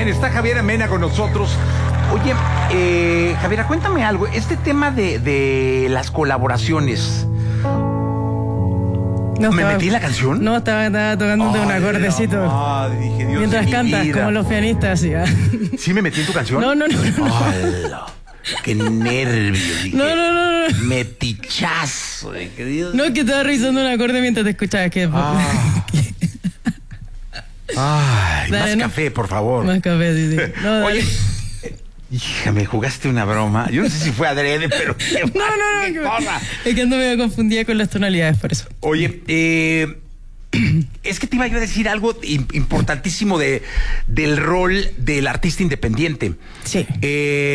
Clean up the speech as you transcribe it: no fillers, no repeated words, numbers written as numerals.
bien, está Javiera Mena con nosotros. Oye, Javiera, cuéntame algo. Este tema de las colaboraciones. No, ¿Me metí en la canción? No, estaba tocándote un acordecito. Dije, Dios Mientras de mi cantas, vida. como los pianistas, así. ¿Sí me metí en tu canción? No. ¡Hala! ¡Qué nervios! Dije, No. metichazo. Que Dios... No, que estaba revisando un acorde mientras te escuchabas. Ay, Dale, más ¿no? café, por favor. Más café, sí. No, dale. Oye, hija, me jugaste una broma. Yo no sé si fue adrede, pero... qué No. cosa. Es que ando medio confundida con las tonalidades, por eso. Oye, es que te iba yo a decir algo importantísimo del rol del artista independiente. Sí.